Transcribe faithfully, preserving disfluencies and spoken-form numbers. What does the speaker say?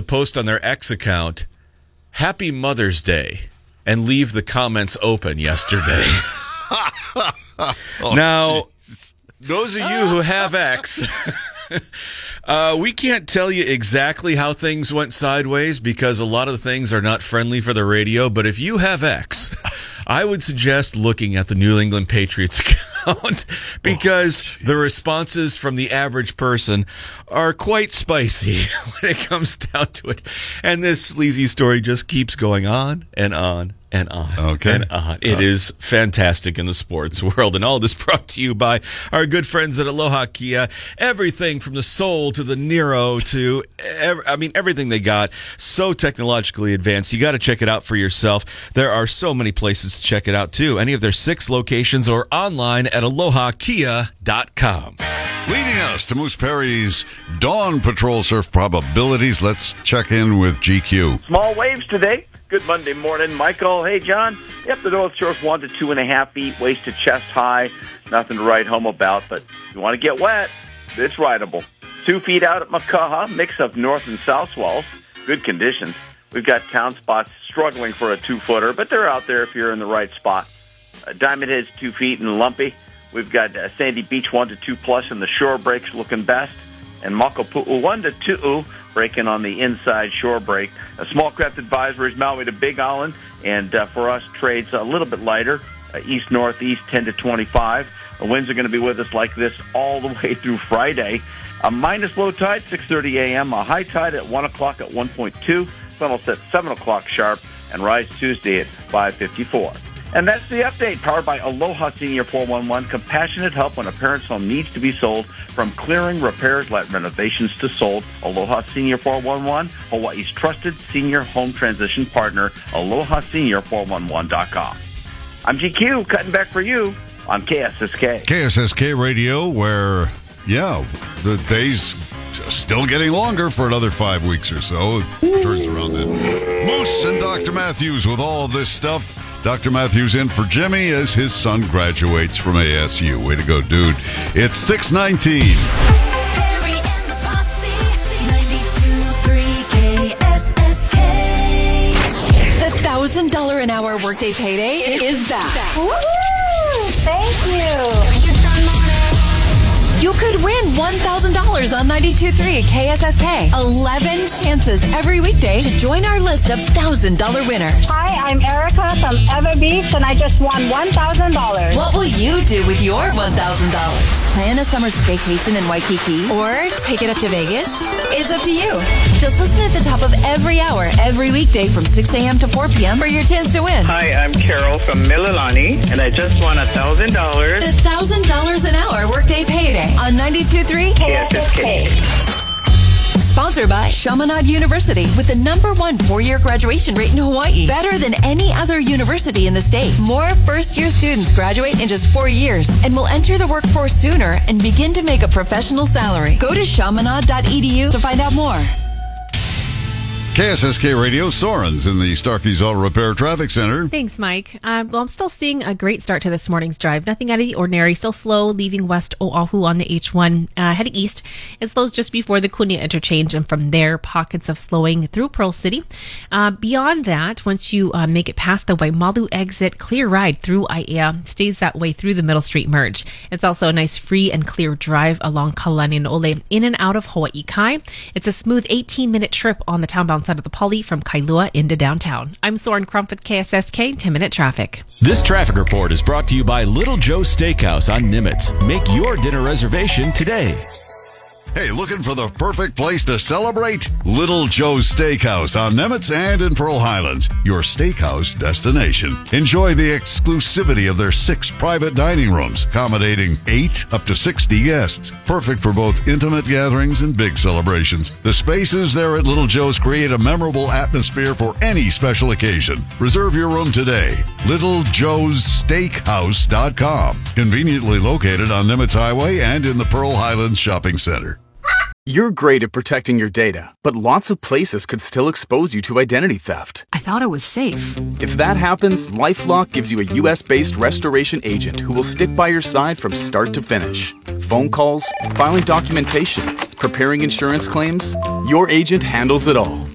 post on their X account, Happy Mother's Day, and leave the comments open yesterday. oh, now, geez. those of you who have X, uh, we can't tell you exactly how things went sideways because a lot of the things are not friendly for the radio. But if you have X, I would suggest looking at the New England Patriots account because oh, the responses from the average person are quite spicy when it comes down to it. And this sleazy story just keeps going on and on and on okay. and on. It uh, is fantastic in the sports world. And all this brought to you by our good friends at Aloha Kia. Everything from the Soul to the Nero to, ev- I mean, everything they got. So technologically advanced. You got to check it out for yourself. There are so many places to check it out, too. Any of their six locations or online at aloha kia dot com. Leading us to Moose Perry's Dawn Patrol Surf probabilities, let's check in with G Q. Small waves today. Good Monday morning, Michael. Hey, John. Yep, the North Shore's one to two and a half feet, waist to chest high. Nothing to write home about, but if you want to get wet, it's rideable. Two feet out at Makaha, mix of north and south swells. Good conditions. We've got town spots struggling for a two-footer, but they're out there if you're in the right spot. Uh, Diamond Head's two feet and lumpy. We've got uh, Sandy Beach one to two plus, and the shore breaks looking best. And Makapu'u one to two, breaking on the inside shore break. A small craft advisories Maui to Big Island, and uh, for us trades a little bit lighter, uh, east northeast ten to twenty-five. The winds are going to be with us like this all the way through Friday. A minus low tide six thirty a.m. A high tide at one o'clock at one point two. Sun will set seven o'clock sharp and rise Tuesday at five fifty-four. And that's the update, powered by Aloha Senior four one one. Compassionate help when a parent's home needs to be sold. From clearing, repairs, like renovations to sold. Aloha Senior four one one, Hawaii's trusted senior home transition partner. aloha senior four one one dot com. I'm G Q, cutting back for you on K S S K. K S S K Radio, where, yeah, the days still getting longer for another five weeks or so. It turns around then. Moose and Doctor Matthews with all of this stuff. Doctor Matthews in for Jimmy as his son graduates from A S U. Way to go, dude. It's six nineteen. Harry and the Posse, ninety-two point three K S S K. The one thousand dollars an hour workday payday is back. Woo! Thank you. You could win one thousand dollars on ninety-two point three K S S K. eleven chances every weekday to join our list of one thousand dollars winners. Hi, I'm Erica from Ever Beach, and I just won one thousand dollars. What will you do with your one thousand dollars? Plan a summer staycation in Waikiki or take it up to Vegas? It's up to you. Just listen at the top of every hour, every weekday from six a.m. to four p.m. for your chance to win. Hi, I'm Carol from Mililani, and I just won one thousand dollars. The one thousand dollars an hour workday payday on ninety-two point three K S S K. Sponsored by Chaminade University with the number one four-year graduation rate in Hawaii. Better than any other university in the state. More first-year students graduate in just four years and will enter the workforce sooner and begin to make a professional salary. Go to chaminade dot e d u to find out more. K S S K Radio, Soren's in the Starkey's Auto Repair Traffic Center. Thanks, Mike. Uh, well, I'm still seeing a great start to this morning's drive. Nothing out of the ordinary. Still slow, leaving West Oahu on the H one. Uh, heading east, it slows just before the Kunia interchange, and from there, pockets of slowing through Pearl City. Uh, beyond that, once you uh, make it past the Waimalu exit, clear ride through Aiea. Stays that way through the Middle Street merge. It's also a nice free and clear drive along Kalani and Ole in and out of Hawaii Kai. It's a smooth eighteen-minute trip on the townbound side of the Pali from Kailua into downtown. I'm Soren Crump with K S S K ten-minute traffic. This traffic report is brought to you by Little Joe's Steakhouse on Nimitz. Make your dinner reservation today. Hey, looking for the perfect place to celebrate? Little Joe's Steakhouse on Nimitz and in Pearl Highlands, your steakhouse destination. Enjoy the exclusivity of their six private dining rooms, accommodating eight up to sixty guests. Perfect for both intimate gatherings and big celebrations. The spaces there at Little Joe's create a memorable atmosphere for any special occasion. Reserve your room today. little joes steakhouse dot com. Conveniently located on Nimitz Highway and in the Pearl Highlands Shopping Center. You're great at protecting your data, but lots of places could still expose you to identity theft. I thought it was safe. If that happens, LifeLock gives you a U S-based restoration agent who will stick by your side from start to finish. Phone calls, filing documentation, preparing insurance claims, your agent handles it all.